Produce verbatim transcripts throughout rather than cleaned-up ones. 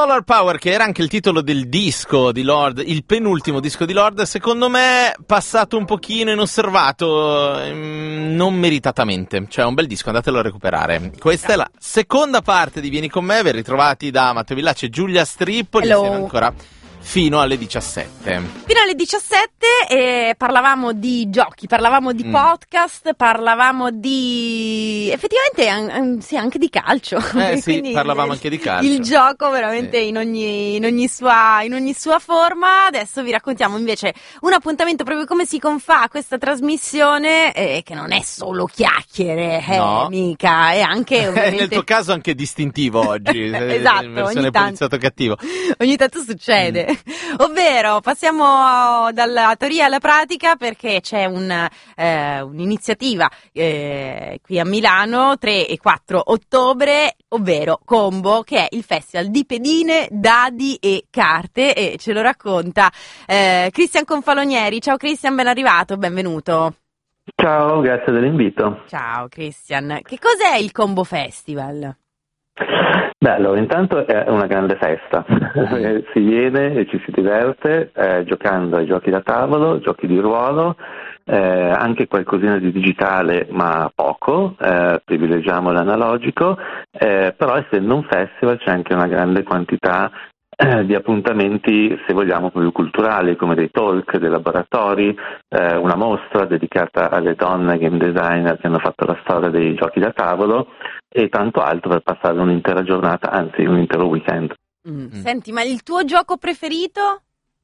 Solar Power, che era anche il titolo del disco di Lord, il penultimo disco di Lord, secondo me passato un pochino inosservato, ehm, non meritatamente. Cioè, un bel disco, andatelo a recuperare. Questa è la seconda parte di Vieni con me, ben ritrovati da Matteo Villacci e Giulia Strippoli, insieme ancora fino alle diciassette. Fino alle diciassette eh, parlavamo di giochi, parlavamo di Mm. podcast, parlavamo di effettivamente an- sì, anche di calcio. Eh sì, Quindi parlavamo il, anche di calcio. Il gioco veramente Sì. in ogni, in ogni sua in ogni sua forma. Adesso vi raccontiamo invece un appuntamento proprio come si confà questa trasmissione, eh, che non è solo chiacchiere, eh, No. mica, è anche ovviamente... Nel tuo caso anche distintivo oggi. Esatto, in versione ogni tanto. poliziotto cattivo. Ogni tanto succede. Ovvero, passiamo dalla teoria alla pratica, perché c'è un, eh, un'iniziativa eh, qui a Milano, tre e quattro ottobre, ovvero Combo, che è il festival di pedine, dadi e carte, e ce lo racconta eh, Cristian Confalonieri. Ciao Cristian, ben arrivato, benvenuto. Ciao, grazie dell'invito. Ciao Cristian, che cos'è il Combo Festival? Beh, allora, intanto è una grande festa, si viene e ci si diverte eh, giocando ai giochi da tavolo, giochi di ruolo, eh, anche qualcosina di digitale ma poco, eh, privilegiamo l'analogico, eh, però essendo un festival c'è anche una grande quantità eh, di appuntamenti, se vogliamo, più culturali, come dei talk, dei laboratori, eh, una mostra dedicata alle donne game designer che hanno fatto la storia dei giochi da tavolo, e tanto altro per passare un'intera giornata, anzi un intero weekend. Mm. Mm. Senti, ma il tuo gioco preferito?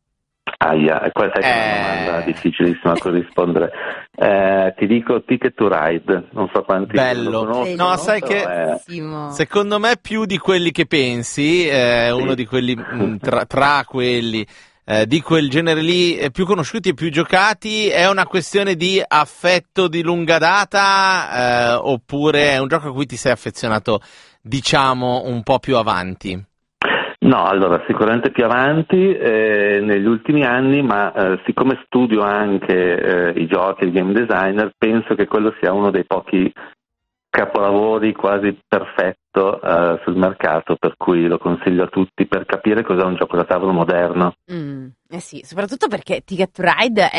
Aia, questa è Eh. una domanda difficilissima a cui rispondere. Eh, ti dico Ticket to Ride, non so quanti Bello. lo conoscono. No, sai che- è- Bellissimo. Secondo me più di quelli che pensi, è uno di quelli, mh, tra, tra quelli eh, di quel genere lì, eh, più conosciuti e più giocati. È una questione di affetto di lunga data, eh, oppure è un gioco a cui ti sei affezionato, diciamo, un po' più avanti? No, allora sicuramente più avanti eh, negli ultimi anni, ma eh, siccome studio anche eh, i giochi e il game designer, penso che quello sia uno dei pochi capolavori quasi perfetto eh, sul mercato, per cui lo consiglio a tutti per capire cos'è un gioco da tavolo moderno. Mm, eh sì, soprattutto perché Ticket to Ride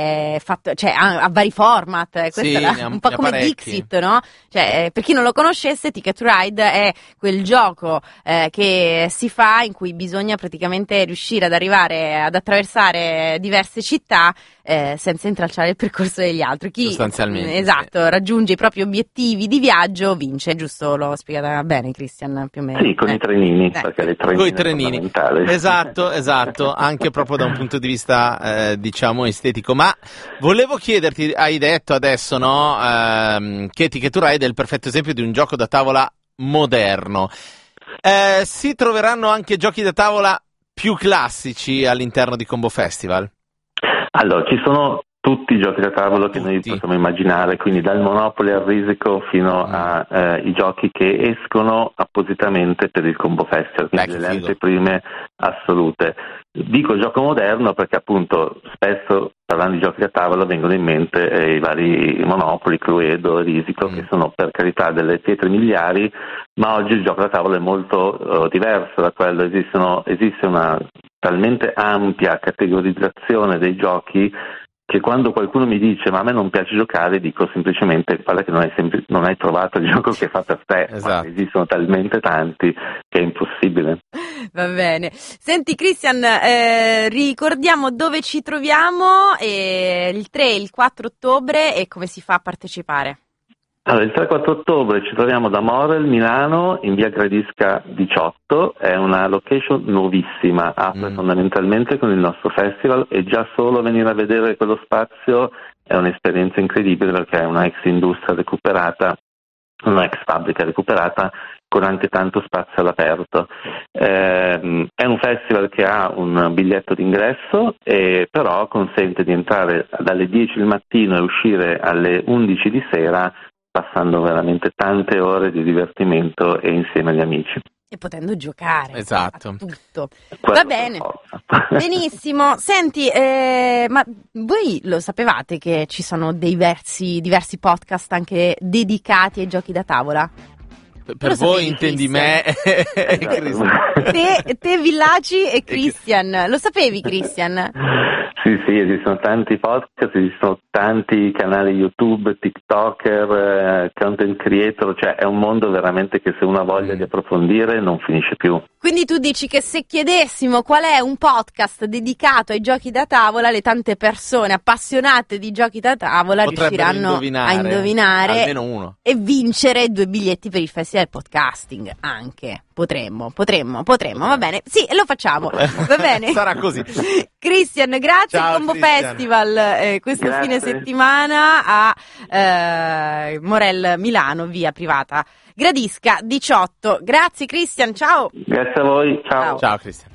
è fatto, cioè, ha, ha vari format, eh, questa Sì, è la- ne ha- un po' ne ha come parecchi. Dixit, no? Cioè, eh, per chi non lo conoscesse, Ticket to Ride è quel gioco eh, che si fa in cui bisogna praticamente riuscire ad arrivare, ad attraversare diverse città eh, senza intralciare il percorso degli altri. Chi, Sostanzialmente, esatto, raggiunge i propri obiettivi di viaggio vince, giusto? L'ho spiegata bene, Christian, più o meno. Sì, con Eh. i trenini, Eh. perché le trenini Con i è trenini. fondamentale. Esatto, esatto, anche proprio da un punto di vista, eh, diciamo, estetico. Ma volevo chiederti, hai detto adesso, no, ehm, che Ticket to Ride è il perfetto esempio di un gioco da tavola moderno. Eh, si troveranno anche giochi da tavola più classici all'interno di Combo Festival? Allora, ci sono tutti i giochi da tavolo che noi Tutti. possiamo immaginare, quindi dal Monopoly al Risico fino Mm. ai giochi che escono appositamente per il Combo Festival, quindi Beh, che le figo. anteprime assolute. Dico gioco moderno perché appunto spesso parlando di giochi da tavolo vengono in mente eh, i vari Monopoly, Cluedo, Risico, Mm. che sono per carità delle pietre miliari, ma oggi il gioco da tavolo è molto eh, diverso da quello. Esistono, esiste una talmente ampia categorizzazione dei giochi che quando qualcuno mi dice ma a me non piace giocare, dico semplicemente guarda che non hai, sempl- non hai trovato il gioco che fa per te. Esatto. Ma esistono talmente tanti che è impossibile. Va bene. Senti Christian, eh, ricordiamo dove ci troviamo, eh, il tre e il quattro ottobre, e come si fa a partecipare. Allora, il tre e quattro ottobre ci troviamo da Morel, Milano, in via Gradisca diciotto, è una location nuovissima, apre Mm. fondamentalmente con il nostro festival, e già solo venire a vedere quello spazio è un'esperienza incredibile perché è una ex industria recuperata, una ex fabbrica recuperata con anche tanto spazio all'aperto. Eh, è un festival che ha un biglietto d'ingresso, e però consente di entrare dalle dieci del mattino e uscire alle undici di sera, passando veramente tante ore di divertimento e insieme agli amici. E potendo giocare. Esatto. A tutto. Quello Va per bene. forza. Benissimo. Senti, eh, ma voi lo sapevate che ci sono dei versi, diversi podcast anche dedicati ai giochi da tavola? Per, per voi intendi me e Cristian. Te, te Villaci e Christian. Lo sapevi, Christian? Sì, sì, esistono tanti podcast, esistono tanti canali YouTube, TikToker, eh, content creator, cioè è un mondo veramente che se uno ha voglia di approfondire non finisce più. Quindi tu dici che se chiedessimo qual è un podcast dedicato ai giochi da tavola, le tante persone appassionate di giochi da tavola potrebbero riusciranno indovinare, a indovinare almeno uno, e vincere due biglietti per il Festival Podcasting anche. Potremmo, potremmo, potremmo, va bene. Sì, lo facciamo, va bene. Sarà così. Christian, grazie Ciao, al Combo Christian. Festival eh, questo Grazie. fine settimana a eh, Morel Milano, via privata Gradisca diciotto. Grazie Christian, ciao. Grazie a voi, ciao. Ciao Cristian.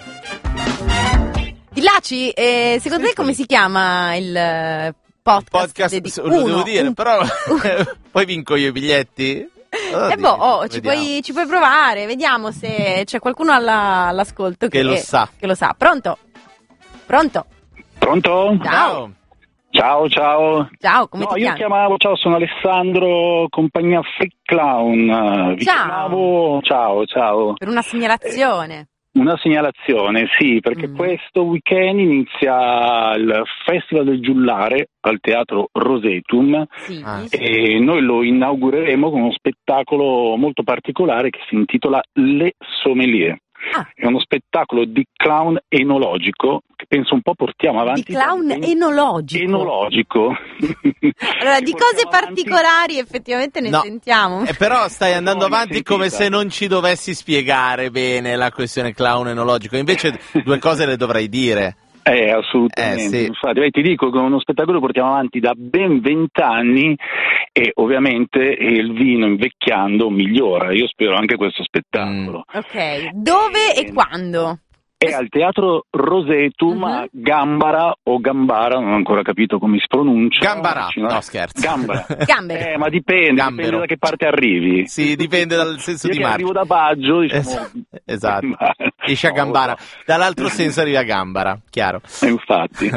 Villaci, eh, secondo Sì, te come sì. si chiama il eh, podcast? Podcast, dedi- lo devo uno, dire, un- però poi vinco io i biglietti? Eh boh, oh, ci, Vediamo. puoi, ci puoi provare, vediamo se c'è qualcuno alla- all'ascolto che, Che lo sa. che lo sa. Pronto? Pronto? Pronto? Ciao. Ciao, ciao. Ciao, come No, ti io chiami? chiamavo, ciao, sono Alessandro, compagnia Freak Clown. Vi Ciao. chiamavo, ciao, ciao. Per una segnalazione. Una segnalazione, sì, perché Mm. questo weekend inizia il Festival del Giullare al Teatro Rosetum Sì. Ah, sì. e noi lo inaugureremo con uno spettacolo molto particolare che si intitola Le Sommelier. Ah. È uno spettacolo di clown enologico che penso un po' portiamo avanti. Di clown da- enologico. Enologico. Allora, di Che cose portiamo avanti- particolari effettivamente ne No. sentiamo. Eh, però stai andando No, avanti come sentita. se non ci dovessi spiegare bene la questione clown enologico. Invece due cose le dovrei dire. Eh, assolutamente. Eh, sì. Infatti, beh, ti dico che uno spettacolo lo portiamo avanti da ben vent'anni e ovviamente eh, il vino invecchiando migliora. Io spero anche questo spettacolo. Ok, dove e quando? È al Teatro Rosetum a Mhm. Gambara o Gambara, non ho ancora capito come si pronuncia. Gambara. Vicino- No, scherzo. Gambara. Gambero. Eh, ma dipende, Gambero. dipende da che parte arrivi. Sì, dipende dal senso Io di che arrivo marcia. da Baggio, diciamo... Es- esatto. Ma- Esci a no, Gambara. no. Dall'altro senso arrivi a Gambara, chiaro. Eh, Infatti,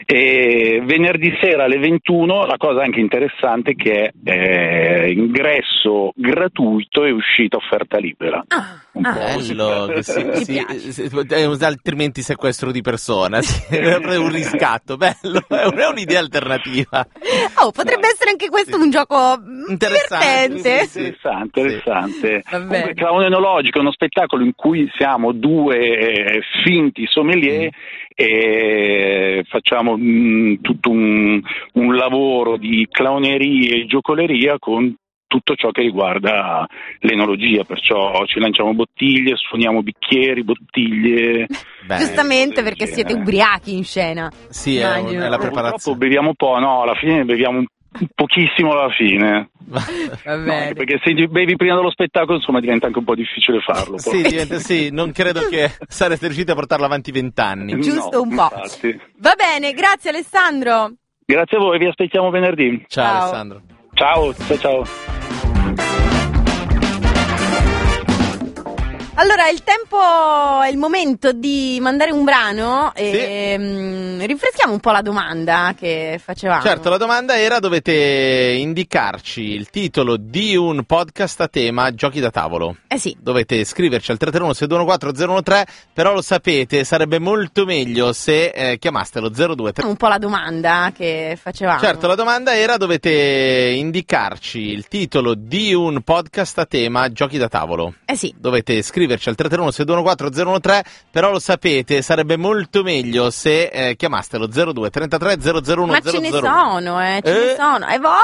e venerdì sera alle ventuno la cosa anche interessante è che è eh, ingresso gratuito e uscita offerta libera. Ah, Un ah. po' Bello, che sì, Mi sì, piace. sì, è un- altrimenti sequestro di persona, sì, è un riscatto, bello, è un- è un'idea alternativa. Oh, potrebbe essere anche questo un gioco mm, Interessante, divertente. sì, sì. Interessante, interessante. Va bene. Comunque, Clown Enologico è uno spettacolo in cui siamo due eh, finti sommelier e facciamo mh, tutto un, un lavoro di clowneria e giocoleria con tutto ciò che riguarda l'enologia, perciò ci lanciamo bottiglie, suoniamo bicchieri, bottiglie. Beh, Giustamente perché del siete genere. ubriachi in scena. sì, è, un- Immagino. è la Purtroppo preparazione. beviamo po', no, alla fine beviamo un un pochissimo alla fine. Va No, anche bene. perché se bevi prima dello spettacolo, insomma, diventa anche un po' difficile farlo. Sì, diventa- sì, non credo che sareste riusciti a portarlo avanti vent'anni. Giusto No, un po'. infatti. Va bene, grazie Alessandro. Grazie a voi, vi aspettiamo venerdì. Ciao, Ciao. Alessandro. Ciao, ciao, ciao. Allora, il tempo è il momento di mandare un brano e mm, rinfreschiamo un po' la domanda che facevamo. Certo, la domanda era: dovete indicarci il titolo di un podcast a tema giochi da tavolo. Eh sì. Dovete scriverci al tre tre uno sei due uno quattro zero uno tre, però lo sapete, sarebbe molto meglio se eh, chiamaste lo zero due tre. Un po' la domanda che facevamo. Certo, la domanda era: dovete indicarci il titolo di un podcast a tema giochi da tavolo. Eh sì. Dovete scriverci al tre tre uno sei due uno quattro zero uno tre, però lo sapete, sarebbe molto meglio se eh, chiamaste lo zero due trentatré zero zero uno Ma zero ce ne zero uno. sono, eh, ce ne Eh? sono. Hai voglia?